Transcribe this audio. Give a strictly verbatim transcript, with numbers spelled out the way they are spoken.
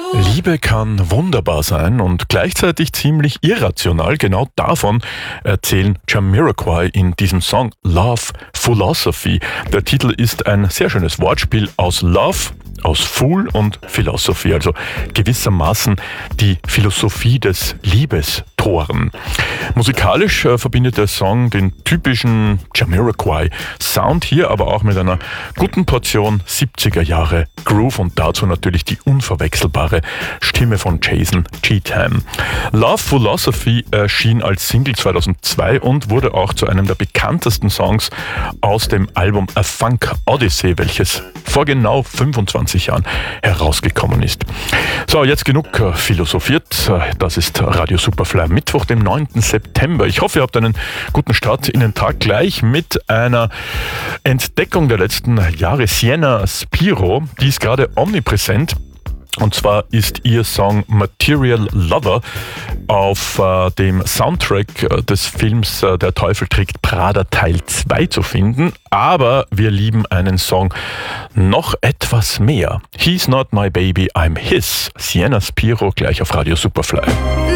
Liebe kann wunderbar sein und gleichzeitig ziemlich irrational. Genau davon erzählen Jamiroquai in diesem Song Love Philosophy. Der Titel ist ein sehr schönes Wortspiel aus Love, aus Fool und Philosophy, also gewissermaßen die Philosophie des Liebestoren. Musikalisch äh, verbindet der Song den typischen Jamiroquai-Sound hier, aber auch mit einer guten Portion siebziger Jahre Groove und dazu natürlich die unverwechselbare Stimme von Jason Cheatham. Love Philosophy erschien als Single zweitausendzwei und wurde auch zu einem der bekanntesten Songs aus dem Album A Funk Odyssey, welches vor genau fünfundzwanzig Jahren herausgekommen ist. So, jetzt genug äh, philosophiert. Das ist Radio Superfly am Mittwoch, dem neunten September. Ich hoffe, ihr habt einen guten Start in den Tag gleich mit einer Entdeckung der letzten Jahre. Sienna Spiro, die ist gerade omnipräsent. Und zwar ist ihr Song Material Lover auf äh, dem Soundtrack äh, des Films äh, Der Teufel trägt Prada Teil zwei zu finden. Aber wir lieben einen Song noch etwas mehr. He's not my baby, I'm his. Sienna Spiro gleich auf Radio Superfly.